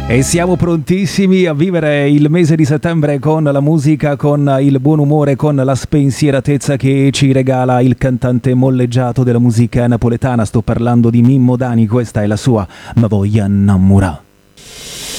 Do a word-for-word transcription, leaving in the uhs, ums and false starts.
E siamo prontissimi a vivere il mese di settembre con la musica, con il buon umore, con la spensieratezza che ci regala il cantante molleggiato della musica napoletana. Sto parlando di Mimmo Dani, questa è la sua Ma voglia innamorà.